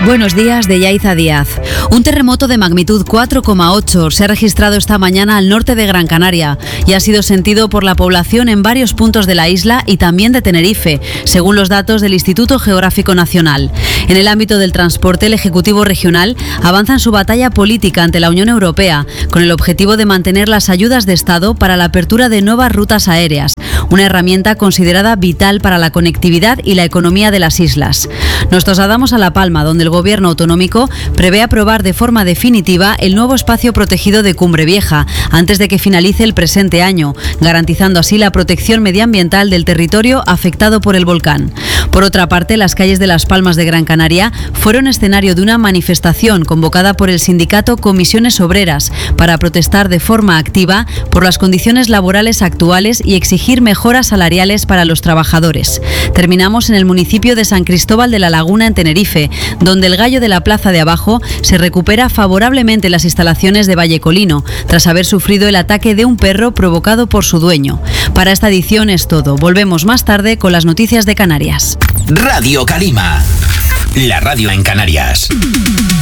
Buenos días, de Yaiza Díaz. Un terremoto de magnitud 4,8 se ha registrado esta mañana al norte de Gran Canaria y ha sido sentido por la población en varios puntos de la isla y también de Tenerife, según los datos del Instituto Geográfico Nacional. En el ámbito del transporte, el Ejecutivo Regional avanza en su batalla política ante la Unión Europea con el objetivo de mantener las ayudas de Estado para la apertura de nuevas rutas aéreas, una herramienta considerada vital para la conectividad y la economía de las islas. Nos trasladamos a La Palma, donde el Gobierno autonómico prevé aprobar de forma definitiva el nuevo espacio protegido de Cumbre Vieja antes de que finalice el presente año, garantizando así la protección medioambiental del territorio afectado por el volcán. Por otra parte, las calles de Las Palmas de Gran Canaria fueron escenario de una manifestación convocada por el sindicato Comisiones Obreras para protestar de forma activa por las condiciones laborales actuales y exigir mejoras salariales para los trabajadores. Terminamos en el municipio de San Cristóbal de la Laguna, en Tenerife, donde el gallo de la plaza de abajo se recupera favorablemente las instalaciones de Vallecolino, tras haber sufrido el ataque de un perro provocado por su dueño. Para esta edición es todo. Volvemos más tarde con las noticias de Canarias. Radio Calima, la radio en Canarias.